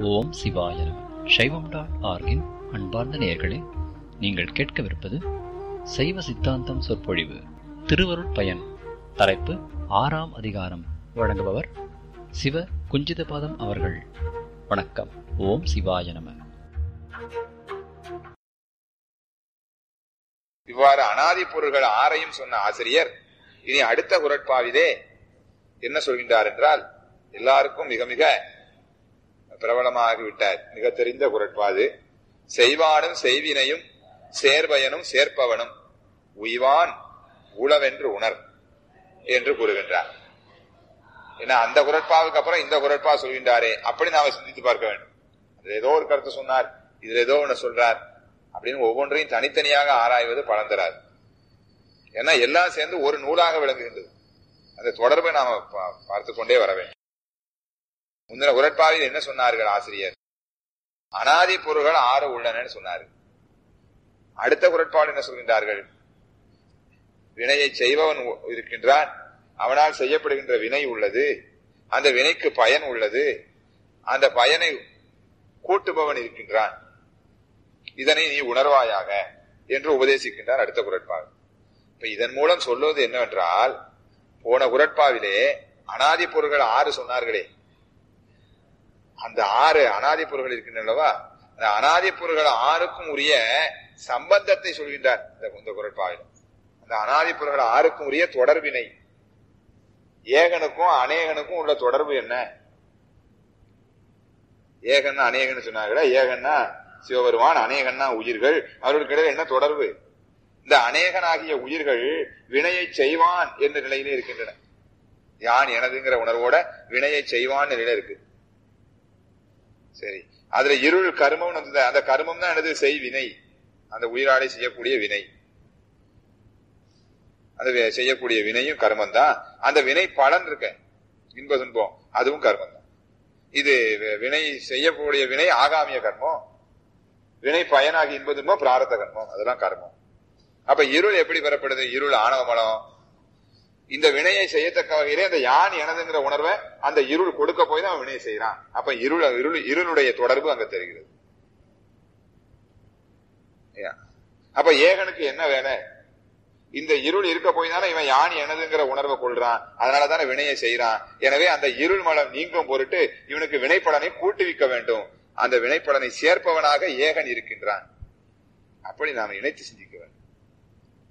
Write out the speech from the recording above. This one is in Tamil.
ஓம் சிவாய நம. சைவம்.org-இன் அன்பார்ந்த நேயர்களே, நீங்கள் கேட்கவிருப்பது சைவ சித்தாந்தம் சொற்பொழிவு திருவருட் பயன். தலைப்பு ஆறாம் அதிகாரம். வழங்குபவர் சிவ குஞ்சிதபாதம் அவர்கள். வணக்கம். ஓம் சிவாய நம. இவ்வாறு அனாதி பொருள்கள் ஆறையும் சொன்ன ஆசிரியர் இனி அடுத்த குறட்பாவிலே என்ன சொல்கின்றார் என்றால், எல்லாருக்கும் மிக மிக பிரபலமாகிவிட்டார், மிக தெரிந்த குறட்பாது. செய்வானும் செய்வினையும் சேர்பயனும் சேர்ப்பவனும் உய்வான் உளவென்று உணர் என்று கூறுகின்றார். ஏன்னா அந்த குறட்பாவுக்கு அப்புறம் இந்த குறட்பா சொல்கின்றாரே, அப்படி நாம சிந்தித்து பார்க்க வேண்டும். அதுல ஏதோ ஒரு கருத்து சொன்னார், இதுல ஏதோ ஒண்ணு சொல்றார் அப்படின்னு ஒவ்வொன்றையும் தனித்தனியாக ஆராய்வது பலன் தராது. ஏன்னா எல்லாம் சேர்ந்து ஒரு நூலாக விளங்குகின்றது. அந்த தொடர்பை நாம பார்த்து கொண்டே வர வேண்டும். முந்தின குறட்பாவில் என்ன சொன்னார்கள் ஆசிரியர்? அனாதி பொருள்கள் ஆறு உள்ளன சொன்னார்கள். அடுத்த குறட்பாவில் என்ன சொல்கின்றார்கள்? வினையை செய்பவன் இருக்கின்றான், அவனால் செய்யப்படுகின்ற வினை உள்ளது, அந்த வினைக்கு பயன் உள்ளது, அந்த பயனை கூட்டுபவன் இருக்கின்றான், இதனை நீ உணர்வாயாக என்று உபதேசிக்கின்றார் அடுத்த குறட்பாவில். இப்ப இதன் மூலம் சொல்வது என்னவென்றால், போன குறட்பாவிலே அனாதி பொருள்கள் ஆறு சொன்னார்களே, அந்த ஆறு அனாதி பொருள்கள் இருக்கின்றனவா, அந்த அனாதி பொருள்கள் ஆறுக்கும் உரிய சம்பந்தத்தை சொல்கின்றார் இந்த குறட்பாவில். அந்த அனாதி பொருள்கள் ஆறுக்கும் உரிய தொடர்பினை, ஏகனுக்கும் அநேகனுக்கும் உள்ள தொடர்பு என்ன? ஏகன்னா அநேகன்னு சொன்னார்களா? ஏகன்னா சிவபெருமான், அநேகன்னா உயிர்கள், அவர்களுக்கு இடையே என்ன தொடர்பு? இந்த அநேகனாகிய உயிர்கள் வினையை செய்வான் என்ற நிலையிலே இருக்கின்றன. யான் எனதுங்கிற உணர்வோட வினையை செய்வான் நிலையில இருக்கு. சரி, அதுல இருள் கர்மம், அந்த கர்மம் தான் எனது செய்வினை, அந்த உயிராளை செய்யக்கூடிய வினை. அந்த செய்யக்கூடிய வினையும் கர்மம் தான். அந்த வினை பலன் இருக்க இன்ப துன்பம், அதுவும் கர்மம் தான். இது வினை செய்யக்கூடிய வினை ஆகாமிய கர்மம், வினை பயனாகி இன்ப துன்பம் பிராரத்த கர்மம், அதெல்லாம் கர்மம். அப்ப இருள் எப்படி பெறப்படுது? இருள் ஆணவ மலம். இந்த வினையை செய்யத்தக்க வகையிலே அந்த யான் எனதுங்கிற உணர்வை அந்த இருள் கொடுக்க போய் தான் வினையை செய்யறான். அப்ப இருளுடைய தொடர்பு அங்க தெரிகிறது. அப்ப ஏகனுக்கு என்ன வேலை? இந்த இருள் இருக்க போய் தானே இவன் யான் எனதுங்கிற உணர்வை கொள்றான், அதனாலதானே வினையை செய்யறான். எனவே அந்த இருள் மலம் நீங்கும் பொருட்டு இவனுக்கு வினைப்பலனை கூட்டுவிக்க வேண்டும். அந்த வினைப்பலனை சேர்ப்பவனாக ஏகன் இருக்கின்றான். அப்படி நாம் இணைத்து சிந்திக்க வேண்டும்.